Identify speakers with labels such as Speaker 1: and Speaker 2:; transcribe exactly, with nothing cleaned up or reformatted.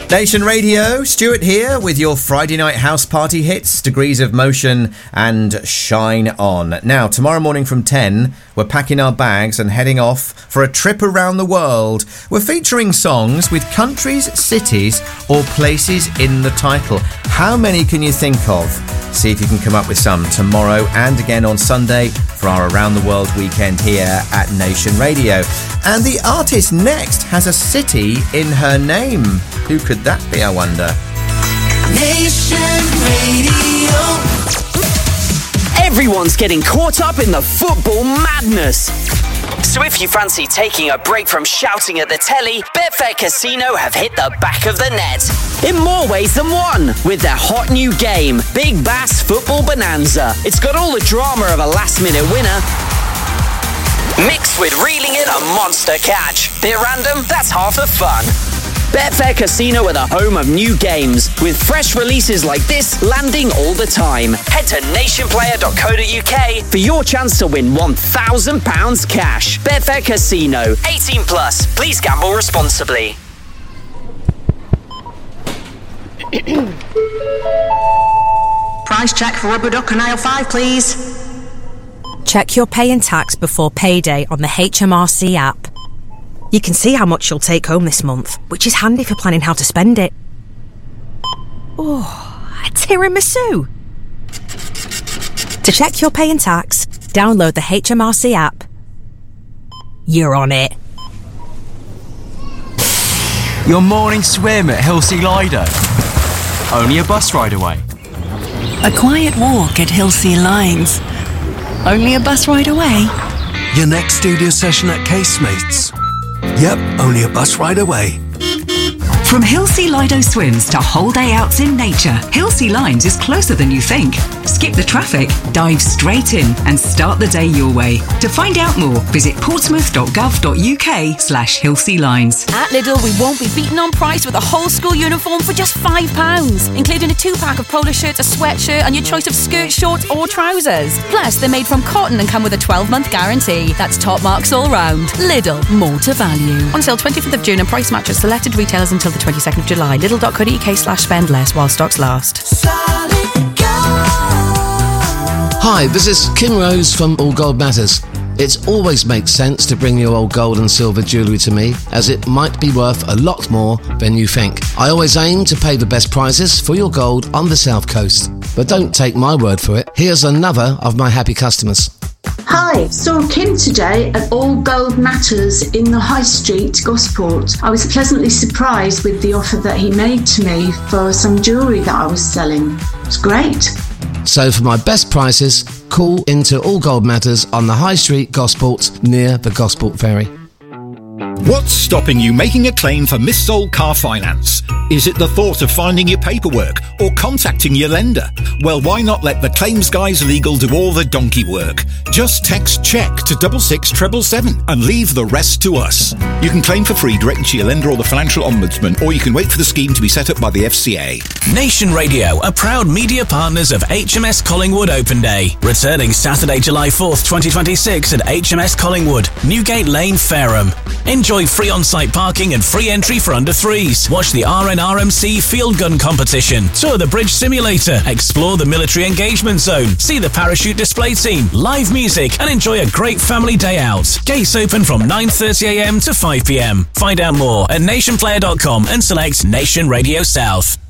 Speaker 1: Nation Radio, Stuart here with your Friday night house party hits, Degrees of Motion and Shine On. Now, tomorrow morning from ten, we're packing our bags and heading off for a trip around the world. We're featuring songs with countries, cities or places in the title. How many can you think of? See if you can come up with some tomorrow and again on Sunday for our Around the World weekend here at Nation Radio. And the artist next has a city in her name. Who could that be, I wonder?
Speaker 2: Nation Radio.
Speaker 3: Everyone's getting caught up in the football madness. So if you fancy taking a break from shouting at the telly, Betfair Casino have hit the back of the net. In more ways than one, with their hot new game, Big Bass Football Bonanza. It's got all the drama of a last-minute winner, mixed with reeling in a monster catch. Bit random? That's half the fun. Betfair Casino are the home of new games, with fresh releases like this landing all the time. Head to nation player dot co dot uk for your chance to win one thousand pounds cash. Betfair Casino, eighteen plus. Please gamble responsibly.
Speaker 4: Price check for rubber duck and aisle five, please.
Speaker 5: Check your pay and tax before payday on the H M R C app. You can see how much you'll take home this month, which is handy for planning how to spend it. Oh, a tiramisu! To check your pay and tax, download the H M R C app. You're on it.
Speaker 6: Your morning swim at Hilsea Lido. Only a bus ride away.
Speaker 7: A quiet walk at Hilsea Lines. Only a bus ride away.
Speaker 8: Your next studio session at Casemates. Yep, only a bus ride away.
Speaker 9: From Hilsea Lido swims to whole day outs in nature, Hilsea Lines is closer than you think. Skip the traffic, dive straight in and start the day your way. To find out more, visit portsmouth dot gov dot uk slash Hilsea Lines.
Speaker 10: At Lidl, we won't be beaten on price with a whole school uniform for just five pounds, including a two-pack of polo shirts, a sweatshirt and your choice of skirts, shorts or trousers. Plus, they're made from cotton and come with a twelve-month guarantee. That's top marks all round. Lidl, more to value. On sale twenty-fifth of June and price match at selected retailers until the twenty-second of July. Lidl dot co dot uk slash spend less while stocks last.
Speaker 11: Hi, this is Kim Rose from All Gold Matters. It always makes sense to bring your old gold and silver jewellery to me, as it might be worth a lot more than you think. I always aim to pay the best prices for your gold on the South Coast. But don't take my word for it. Here's another of my happy customers.
Speaker 12: Hi, saw Kim today at All Gold Matters in the High Street, Gosport. I was pleasantly surprised with the offer that he made to me for some jewellery that I was selling. It was great.
Speaker 11: So for my best prices, call into All Gold Matters on the High Street, Gosport, near the Gosport Ferry.
Speaker 13: What's stopping you making a claim for missold car finance? Is it the thought of finding your paperwork or contacting your lender? Well, why not let the Claims Guys Legal do all the donkey work? Just text CHECK to double six seven seven and leave the rest to us. You can claim for free directly to your lender or the Financial Ombudsman, or you can wait for the scheme to be set up by the F C A.
Speaker 14: Nation Radio are proud media partners of H M S Collingwood Open Day, returning Saturday, July fourth, twenty twenty-six at H M S Collingwood, Newgate Lane, Fareham. Enjoy free on-site parking and free entry for under threes. Watch the R N R M C Field Gun Competition. Tour the Bridge Simulator. Explore the Military Engagement Zone. See the Parachute Display Team. Live music and enjoy a great family day out. Gates open from nine thirty a m to five p m. Find out more at nation player dot com and select Nation Radio South.